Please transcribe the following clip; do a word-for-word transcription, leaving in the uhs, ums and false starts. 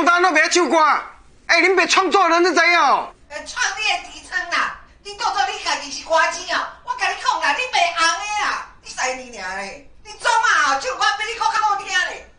唱单都袂唱歌，哎，恁别创作人你知影哦？ 呃，创你的支撑啦，你当作你家己是歌星哦，我甲你讲啦，你袂红的啦，你使你尔嘞，你总啊唱歌比你歌较好听嘞。